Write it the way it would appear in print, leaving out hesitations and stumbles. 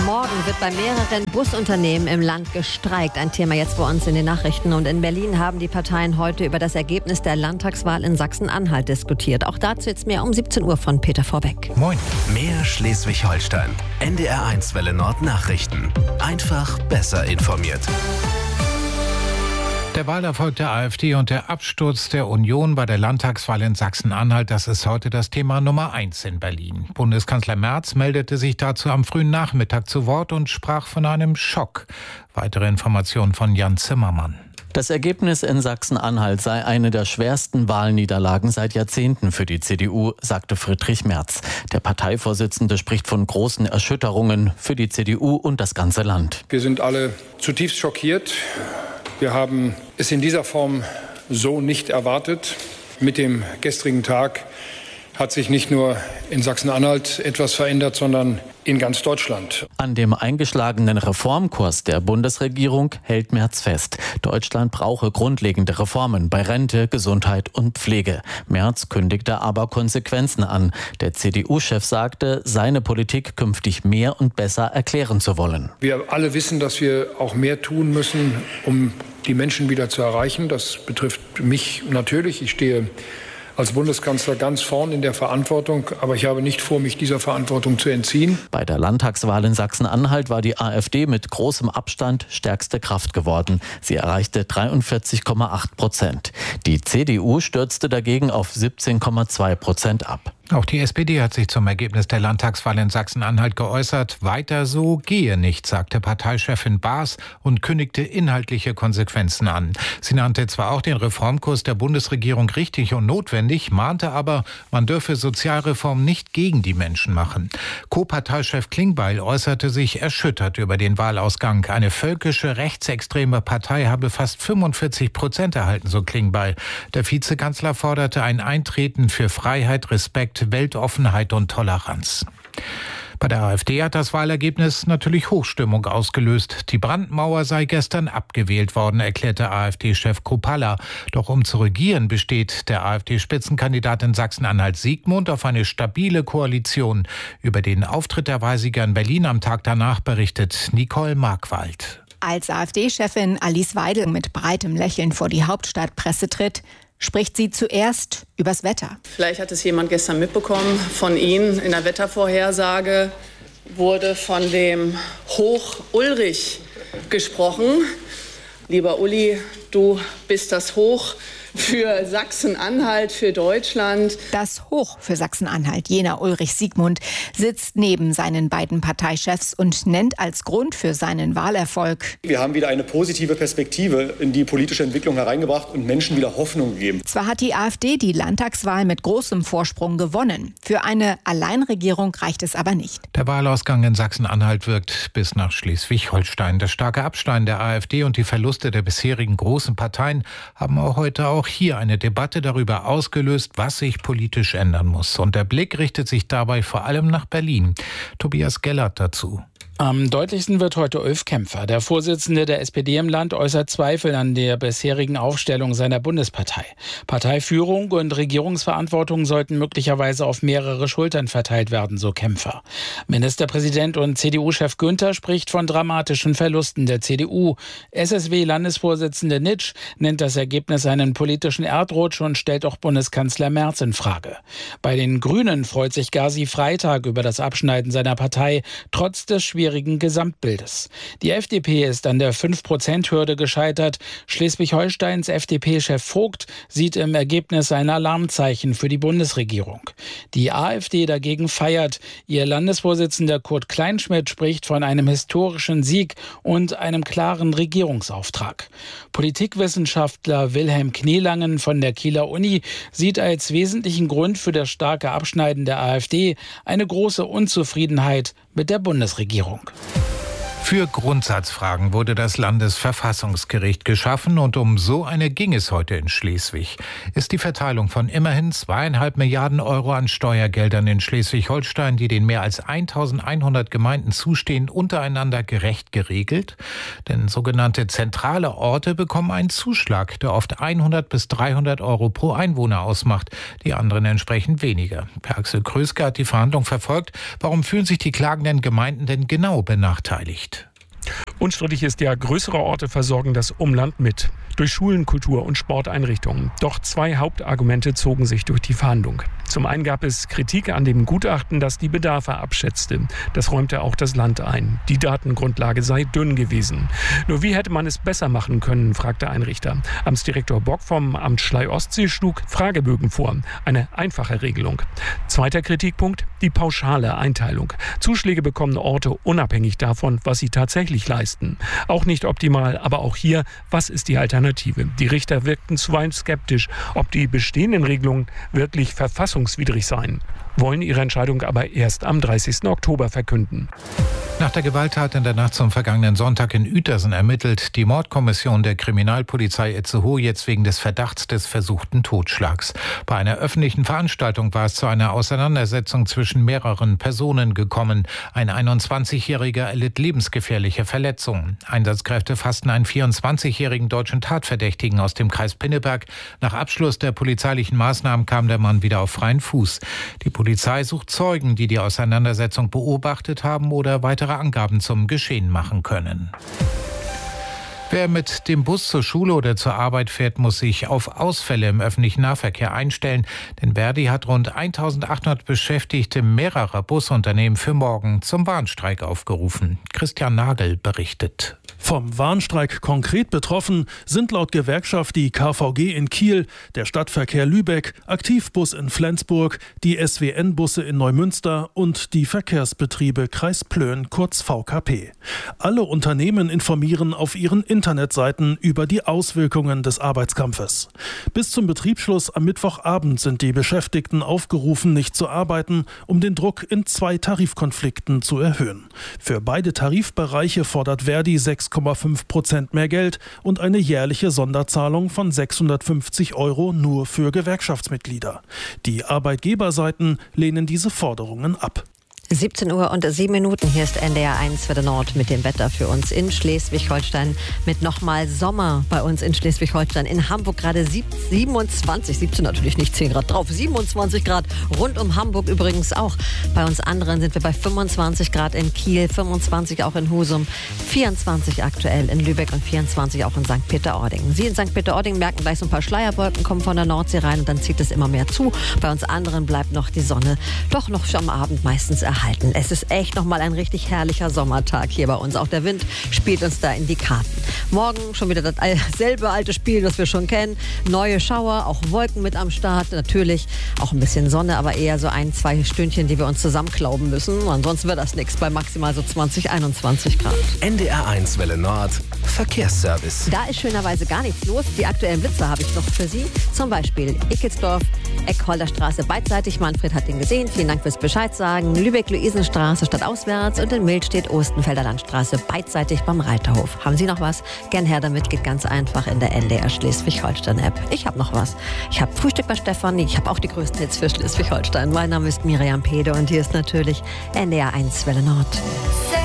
Morgen wird bei mehreren Busunternehmen im Land gestreikt. Ein Thema jetzt bei uns in den Nachrichten. Und in Berlin haben die Parteien heute über das Ergebnis der Landtagswahl in Sachsen-Anhalt diskutiert. Auch dazu jetzt mehr um 17 Uhr von Peter Vorbeck. Moin. Mehr Schleswig-Holstein. NDR1 Welle Nord Nachrichten. Einfach besser informiert. Der Wahlerfolg der AfD und der Absturz der Union bei der Landtagswahl in Sachsen-Anhalt, das ist heute das Thema Nummer 1 in Berlin. Bundeskanzler Merz meldete sich dazu am frühen Nachmittag zu Wort und sprach von einem Schock. Weitere Informationen von Jan Zimmermann. Das Ergebnis in Sachsen-Anhalt sei eine der schwersten Wahlniederlagen seit Jahrzehnten für die CDU, sagte Friedrich Merz. Der Parteivorsitzende spricht von großen Erschütterungen für die CDU und das ganze Land. Wir sind alle zutiefst schockiert. Wir haben es in dieser Form so nicht erwartet. Mit dem gestrigen Tag hat sich nicht nur in Sachsen-Anhalt etwas verändert, sondern in ganz Deutschland. An dem eingeschlagenen Reformkurs der Bundesregierung hält Merz fest. Deutschland brauche grundlegende Reformen bei Rente, Gesundheit und Pflege. Merz kündigte aber Konsequenzen an. Der CDU-Chef sagte, seine Politik künftig mehr und besser erklären zu wollen. Wir alle wissen, dass wir auch mehr tun müssen, um die Menschen wieder zu erreichen. Das betrifft mich natürlich. Ich stehe als Bundeskanzler ganz vorn in der Verantwortung, aber ich habe nicht vor, mich dieser Verantwortung zu entziehen. Bei der Landtagswahl in Sachsen-Anhalt war die AfD mit großem Abstand stärkste Kraft geworden. Sie erreichte 43,8%. Die CDU stürzte dagegen auf 17,2% ab. Auch die SPD hat sich zum Ergebnis der Landtagswahl in Sachsen-Anhalt geäußert. Weiter so gehe nicht, sagte Parteichefin Baas und kündigte inhaltliche Konsequenzen an. Sie nannte zwar auch den Reformkurs der Bundesregierung richtig und notwendig, mahnte aber, man dürfe Sozialreform nicht gegen die Menschen machen. Co-Parteichef Klingbeil äußerte sich erschüttert über den Wahlausgang. Eine völkische, rechtsextreme Partei habe fast 45% erhalten, so Klingbeil. Der Vizekanzler forderte ein Eintreten für Freiheit, Respekt, Weltoffenheit und Toleranz. Bei der AfD hat das Wahlergebnis natürlich Hochstimmung ausgelöst. Die Brandmauer sei gestern abgewählt worden, erklärte AfD-Chef Kruppalla. Doch um zu regieren, besteht der AfD-Spitzenkandidat in Sachsen-Anhalt Siegmund auf eine stabile Koalition. Über den Auftritt der Wahlsieger in Berlin am Tag danach berichtet Nicole Markwald. Als AfD-Chefin Alice Weidel mit breitem Lächeln vor die Hauptstadtpresse tritt, spricht sie zuerst übers Wetter. Vielleicht hat es jemand gestern mitbekommen von Ihnen. In der Wettervorhersage wurde von dem Hoch Ulrich gesprochen. Lieber Uli, du bist das Hoch für Sachsen-Anhalt, für Deutschland. Das Hoch für Sachsen-Anhalt, jener Ulrich Siegmund, sitzt neben seinen beiden Parteichefs und nennt als Grund für seinen Wahlerfolg: Wir haben wieder eine positive Perspektive in die politische Entwicklung hereingebracht und Menschen wieder Hoffnung gegeben. Zwar hat die AfD die Landtagswahl mit großem Vorsprung gewonnen. Für eine Alleinregierung reicht es aber nicht. Der Wahlausgang in Sachsen-Anhalt wirkt bis nach Schleswig-Holstein. Der starke Abschneiden der AfD und die Verluste der bisherigen großen Parteien haben auch hier eine Debatte darüber ausgelöst, was sich politisch ändern muss. Und der Blick richtet sich dabei vor allem nach Berlin. Tobias Gellert dazu. Am deutlichsten wird heute Ulf Kämpfer. Der Vorsitzende der SPD im Land äußert Zweifel an der bisherigen Aufstellung seiner Bundespartei. Parteiführung und Regierungsverantwortung sollten möglicherweise auf mehrere Schultern verteilt werden, so Kämpfer. Ministerpräsident und CDU-Chef Günther spricht von dramatischen Verlusten der CDU. SSW-Landesvorsitzende Nitsch nennt das Ergebnis einen politischen Erdrutsch und stellt auch Bundeskanzler Merz in Frage. Bei den Grünen freut sich Gazi Freitag über das Abschneiden seiner Partei, trotz des schwierigen Gesamtbildes. Die FDP ist an der 5%-Hürde gescheitert. Schleswig-Holsteins FDP-Chef Vogt sieht im Ergebnis ein Alarmzeichen für die Bundesregierung. Die AfD dagegen feiert. Ihr Landesvorsitzender Kurt Kleinschmidt spricht von einem historischen Sieg und einem klaren Regierungsauftrag. Politikwissenschaftler Wilhelm Knielangen von der Kieler Uni sieht als wesentlichen Grund für das starke Abschneiden der AfD eine große Unzufriedenheit mit der Bundesregierung. Für Grundsatzfragen wurde das Landesverfassungsgericht geschaffen und um so eine ging es heute in Schleswig. Ist die Verteilung von immerhin 2,5 Milliarden Euro an Steuergeldern in Schleswig-Holstein, die den mehr als 1100 Gemeinden zustehen, untereinander gerecht geregelt? Denn sogenannte zentrale Orte bekommen einen Zuschlag, der oft 100 bis 300 Euro pro Einwohner ausmacht. Die anderen entsprechend weniger. Per Axel Kröske hat die Verhandlung verfolgt. Warum fühlen sich die klagenden Gemeinden denn genau benachteiligt? Unstrittig ist ja, größere Orte versorgen das Umland mit. Durch Schulen, Kultur- und Sporteinrichtungen. Doch 2 Hauptargumente zogen sich durch die Verhandlung. Zum einen gab es Kritik an dem Gutachten, das die Bedarfe abschätzte. Das räumte auch das Land ein. Die Datengrundlage sei dünn gewesen. Nur wie hätte man es besser machen können, fragte ein Richter. Amtsdirektor Bock vom Amt Schlei-Ostsee schlug Fragebögen vor. Eine einfache Regelung. Zweiter Kritikpunkt, die pauschale Einteilung. Zuschläge bekommen Orte unabhängig davon, was sie tatsächlich leisten. Auch nicht optimal, aber auch hier, was ist die Alternative? Die Richter wirkten zuweilen skeptisch, ob die bestehenden Regelungen wirklich verfassungswidrig seien, wollen ihre Entscheidung aber erst am 30. Oktober verkünden. Nach der Gewalttat in der Nacht zum vergangenen Sonntag in Uetersen ermittelt die Mordkommission der Kriminalpolizei Itzehoe jetzt wegen des Verdachts des versuchten Totschlags. Bei einer öffentlichen Veranstaltung war es zu einer Auseinandersetzung zwischen mehreren Personen gekommen. Ein 21-Jähriger erlitt lebensgefährliche Verletzungen. Einsatzkräfte fassten einen 24-jährigen deutschen Tatverdächtigen aus dem Kreis Pinneberg. Nach Abschluss der polizeilichen Maßnahmen kam der Mann wieder auf freien Fuß. Die Polizei sucht Zeugen, die die Auseinandersetzung beobachtet haben oder weitere Angaben zum Geschehen machen können. Wer mit dem Bus zur Schule oder zur Arbeit fährt, muss sich auf Ausfälle im öffentlichen Nahverkehr einstellen. Denn Verdi hat rund 1800 Beschäftigte mehrerer Busunternehmen für morgen zum Warnstreik aufgerufen. Christian Nagel berichtet. Vom Warnstreik konkret betroffen sind laut Gewerkschaft die KVG in Kiel, der Stadtverkehr Lübeck, Aktivbus in Flensburg, die SWN-Busse in Neumünster und die Verkehrsbetriebe Kreis Plön, kurz VKP. Alle Unternehmen informieren auf ihren Internetseiten über die Auswirkungen des Arbeitskampfes. Bis zum Betriebsschluss am Mittwochabend sind die Beschäftigten aufgerufen, nicht zu arbeiten, um den Druck in 2 Tarifkonflikten zu erhöhen. Für beide Tarifbereiche fordert Verdi 6,5% mehr Geld und eine jährliche Sonderzahlung von 650 € nur für Gewerkschaftsmitglieder. Die Arbeitgeberseiten lehnen diese Forderungen ab. 17:07 Uhr. Hier ist NDR 1 für den Nord mit dem Wetter für uns in Schleswig-Holstein. Mit nochmal Sommer bei uns in Schleswig-Holstein. In Hamburg gerade 27, 17 natürlich nicht 10 Grad drauf, 27 Grad. Rund um Hamburg übrigens auch. Bei uns anderen sind wir bei 25 Grad in Kiel, 25 auch in Husum, 24 aktuell in Lübeck und 24 auch in St. Peter-Ording. Sie in St. Peter-Ording merken gleich so ein paar Schleierwolken, kommen von der Nordsee rein und dann zieht es immer mehr zu. Bei uns anderen bleibt noch die Sonne doch noch am Abend meistens erhalten. Es ist echt nochmal ein richtig herrlicher Sommertag hier bei uns. Auch der Wind spielt uns da in die Karten. Morgen schon wieder dasselbe alte Spiel, das wir schon kennen. Neue Schauer, auch Wolken mit am Start. Natürlich auch ein bisschen Sonne, aber eher so 1-2 Stündchen, die wir uns zusammenklauben müssen. Ansonsten wird das nichts bei maximal so 20, 21 Grad. NDR 1 Welle Nord, Verkehrsservice. Da ist schönerweise gar nichts los. Die aktuellen Blitzer habe ich noch für Sie. Zum Beispiel Ickelsdorf, Eckholderstraße beidseitig. Manfred hat den gesehen. Vielen Dank fürs Bescheid sagen. Lübeck-Luisenstraße stadtauswärts und in Mild steht Ostenfelder Landstraße beidseitig beim Reiterhof. Haben Sie noch was? Gern her damit, geht ganz einfach in der NDR Schleswig-Holstein-App. Ich habe noch was. Ich habe Frühstück bei Stefanie. Ich habe auch die größten Hits für Schleswig-Holstein. Mein Name ist Miriam Pede und hier ist natürlich NDR 1 Welle Nord.